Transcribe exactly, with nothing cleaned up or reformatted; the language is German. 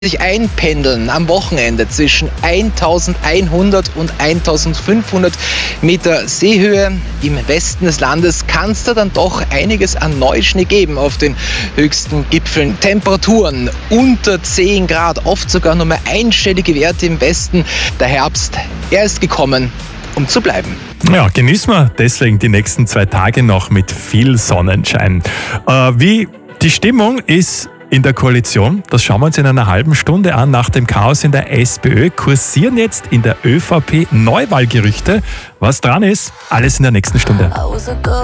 sich einpendeln am Wochenende zwischen eintausendeinhundert und eintausendfünfhundert Meter Seehöhe. Im Westen des Landes kann es da dann doch einiges an Neuschnee geben auf den höchsten Gipfeln. Temperaturen unter zehn Grad, oft sogar nur mehr einstellige Werte im Westen. Der Herbst, er ist gekommen, um zu bleiben. Ja, genießen wir deswegen die nächsten zwei Tage noch mit viel Sonnenschein. Äh, wie die Stimmung ist in der Koalition, das schauen wir uns in einer halben Stunde an. Nach dem Chaos in der SPÖ kursieren jetzt in der ÖVP Neuwahlgerüchte. Was dran ist, alles in der nächsten Stunde.